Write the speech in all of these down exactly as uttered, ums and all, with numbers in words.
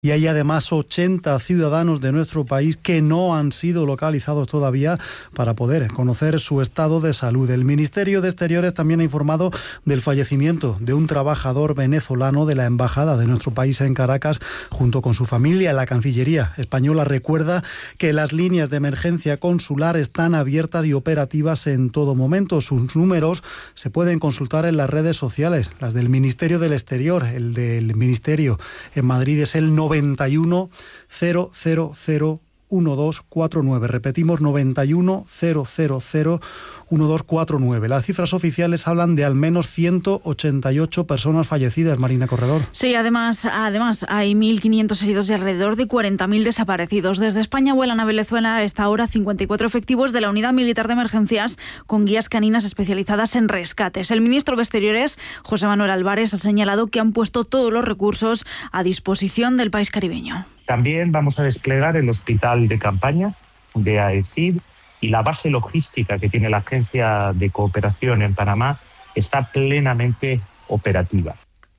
Y hay además ochenta ciudadanos de nuestro país que no han sido localizados todavía para poder conocer su estado de salud. El Ministerio de Exteriores también ha informado del fallecimiento de un trabajador venezolano de la embajada de nuestro país en Caracas junto con su familia. La Cancillería española recuerda que las líneas de emergencia consular están abiertas y operativas en todo momento. Sus números se pueden consultar en las redes sociales, las del Ministerio del Exterior. El del Ministerio en Madrid es el noventa y uno cero cero cero uno dos cuatro nueve. Repetimos, noventa y uno cero cero cero uno dos cuatro nueve. Las cifras oficiales hablan de al menos ciento ochenta y ocho personas fallecidas, Marina Corredor. Sí, además, además hay mil quinientos heridos y alrededor de cuarenta mil desaparecidos. Desde España vuelan a Venezuela a esta hora cincuenta y cuatro efectivos de la Unidad Militar de Emergencias con guías caninas especializadas en rescates. El ministro de Exteriores, José Manuel Álvarez, ha señalado que han puesto todos los recursos a disposición del país caribeño. También vamos a desplegar el hospital de campaña de AECID y la base logística que tiene la Agencia de Cooperación en Panamá está plenamente operativa.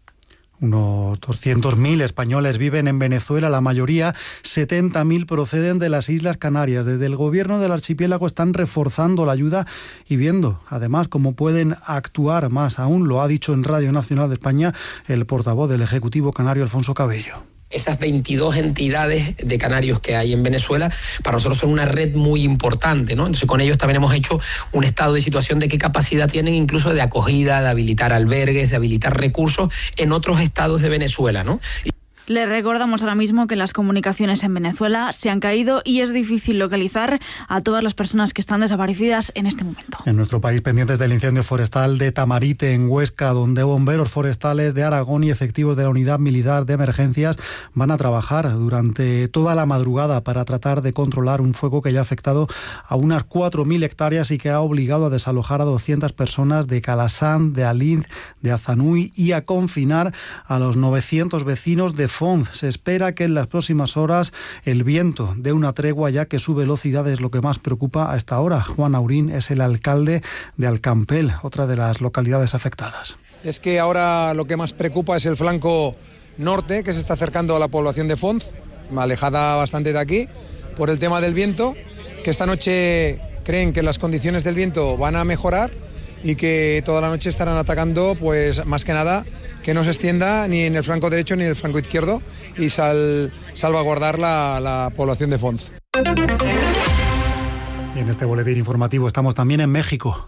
Unos doscientos mil españoles viven en Venezuela, la mayoría, setenta mil, proceden de las Islas Canarias. Desde el gobierno del archipiélago están reforzando la ayuda y viendo, además, cómo pueden actuar más aún. Lo ha dicho en Radio Nacional de España el portavoz del Ejecutivo canario, Alfonso Cabello. Esas veintidós entidades de canarios que hay en Venezuela, para nosotros son una red muy importante, ¿no? Entonces, con ellos también hemos hecho un estado de situación de qué capacidad tienen incluso de acogida, de habilitar albergues, de habilitar recursos en otros estados de Venezuela, ¿no? Les recordamos ahora mismo que las comunicaciones en Venezuela se han caído y es difícil localizar a todas las personas que están desaparecidas en este momento. En nuestro país, pendientes del incendio forestal de Tamarite, en Huesca, donde bomberos forestales de Aragón y efectivos de la Unidad Militar de Emergencias van a trabajar durante toda la madrugada para tratar de controlar un fuego que ya ha afectado a unas cuatro mil hectáreas y que ha obligado a desalojar a doscientas personas de Calasán, de Alinz, de Azanui y a confinar a los novecientos vecinos de Fonz. Se espera que en las próximas horas el viento dé una tregua, ya que su velocidad es lo que más preocupa a esta hora. Juan Aurín es el alcalde de Alcampel, otra de las localidades afectadas. Es que ahora lo que más preocupa es el flanco norte, que se está acercando a la población de Fonz, alejada bastante de aquí, por el tema del viento, que esta noche creen que las condiciones del viento van a mejorar y que toda la noche estarán atacando, pues más que nada, que no se extienda ni en el flanco derecho ni en el flanco izquierdo y sal, salvaguardar la, la población de Fonz. Y en este boletín informativo estamos también en México.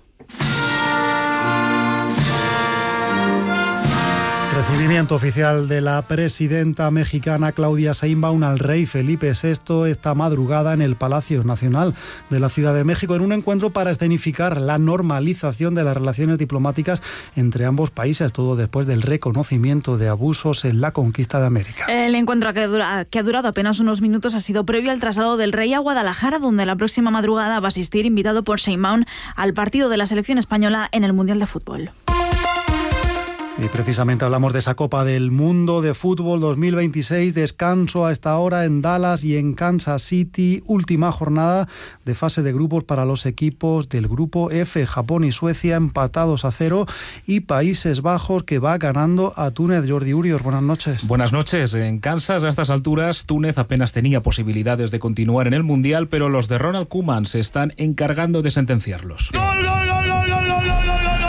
Recibimiento oficial de la presidenta mexicana Claudia Sheinbaum al rey Felipe sexto esta madrugada en el Palacio Nacional de la Ciudad de México, en un encuentro para escenificar la normalización de las relaciones diplomáticas entre ambos países, todo después del reconocimiento de abusos en la conquista de América. El encuentro que, dura, que ha durado apenas unos minutos ha sido previo al traslado del rey a Guadalajara, donde la próxima madrugada va a asistir, invitado por Sheinbaum, al partido de la selección española en el Mundial de Fútbol. Y precisamente hablamos de esa Copa del Mundo de Fútbol dos mil veintiséis, descanso a esta hora en Dallas y en Kansas City, última jornada de fase de grupos para los equipos del grupo F, Japón y Suecia empatados a cero y Países Bajos que va ganando a Túnez. Jordi Urios, buenas noches. Buenas noches. En Kansas, a estas alturas, Túnez apenas tenía posibilidades de continuar en el Mundial, pero los de Ronald Koeman se están encargando de sentenciarlos. ¡Gol, gol, gol, gol, gol, gol, gol, gol!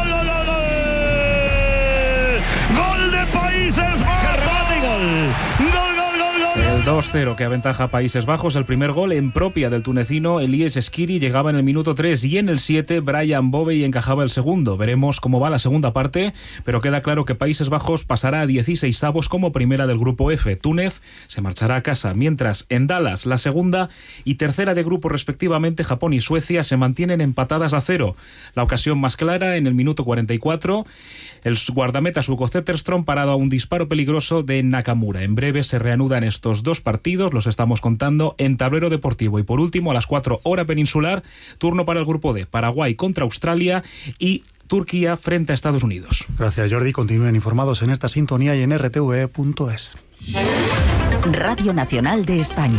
dos cero que aventaja a Países Bajos. El primer gol en propia del tunecino Elies Skiri llegaba en el minuto tres y en el siete Brian Bobey encajaba el segundo. Veremos cómo va la segunda parte, pero queda claro que Países Bajos pasará a dieciseisavos como primera del grupo F. Túnez se marchará a casa, mientras en Dallas la segunda y tercera de grupo respectivamente Japón y Suecia se mantienen empatadas a cero. La ocasión más clara en el minuto cuarenta y cuatro, el guardameta Hugo Zetterström parado a un disparo peligroso de Nakamura. En breve se reanudan estos dos partidos, los estamos contando en Tablero Deportivo. Y por último, a las cuatro hora peninsular, turno para el grupo D, Paraguay contra Australia y Turquía frente a Estados Unidos. Gracias, Jordi. Continúen informados en esta sintonía y en r t v e punto es. Radio Nacional de España.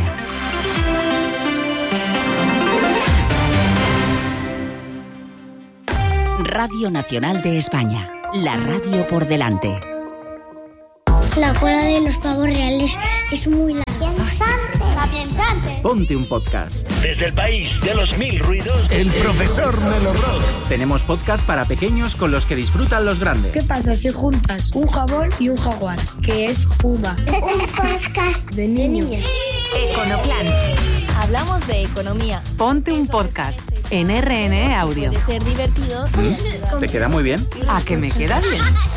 Radio Nacional de España. La radio por delante. La cola de los pavos reales es muy larga. Ponte un podcast. Desde el país de los mil ruidos, el profesor Melo Rock. Tenemos podcast para pequeños con los que disfrutan los grandes. ¿Qué pasa si juntas un jabón y un jaguar? Que es Puma. Un podcast de niños. Econoplan. Hablamos de economía. Ponte un podcast en R N E Audio. Puede ser divertido. ¿Te queda muy bien? ¿A que me queda bien?